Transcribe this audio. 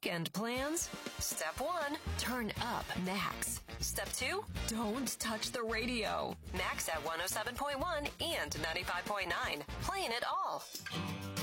weekend plans? Step 1, turn up Max. Step 2, don't touch the radio. Max at 107.1 and 95.9. Playing it all.